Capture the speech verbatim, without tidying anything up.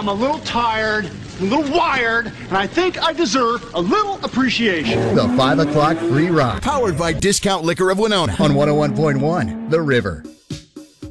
I'm a little tired, a little wired, and I think I deserve a little appreciation. The five o'clock free rock. Powered by Discount Liquor of Winona. On one oh one point one, The River.